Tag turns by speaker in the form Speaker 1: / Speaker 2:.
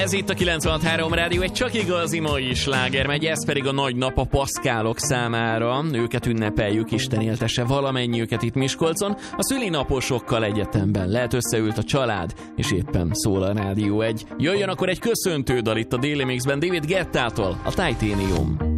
Speaker 1: Ez itt a 96.3 Rádió, egy csak igazi mai sláger megy, ez pedig a nagy nap a paszkálok számára. Őket ünnepeljük, Isten éltesse valamennyiüket itt Miskolcon. A szülinaposokkal egyetemben lehet összeült a család, és éppen szól a Rádió 1. Jöjjön akkor egy köszöntődal itt a Daily Mixben David Guettától, a Titanium.